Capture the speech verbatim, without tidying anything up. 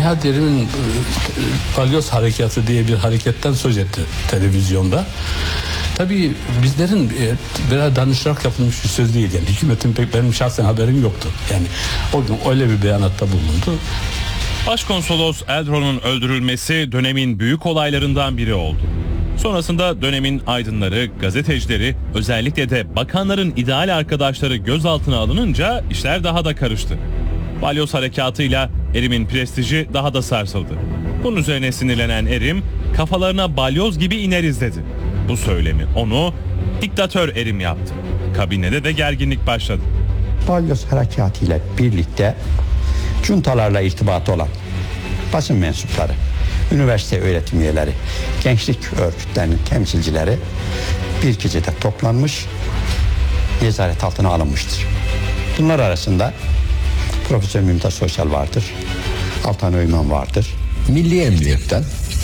Nihat Erim'in e, Balyoz Harekatı diye bir hareketten söz etti televizyonda. Tabii bizlerin e, biraz danışarak yapılmış bir söz değil. Yani hükümetin pek benim şahsen haberim yoktu. Yani o gün öyle bir beyanatta bulundu. Başkonsolos Eldron'un öldürülmesi dönemin büyük olaylarından biri oldu. Sonrasında dönemin aydınları, gazetecileri, özellikle de bakanların ideal arkadaşları gözaltına alınınca işler daha da karıştı. Balyoz harekatıyla Erim'in prestiji daha da sarsıldı. Bunun üzerine sinirlenen Erim, kafalarına balyoz gibi ineriz dedi. Bu söylemi onu diktatör Erim yaptı. Kabinede de gerginlik başladı. Balyoz harekatı ile birlikte cuntalarla irtibatı olan basın mensupları, üniversite öğretim üyeleri, gençlik örgütlerinin temsilcileri bir gecede toplanmış, nezaret altına alınmıştır. Bunlar arasında Profesör Mümtaz Soysal vardır, Altan Öymen vardır. Milli Emniyet'ten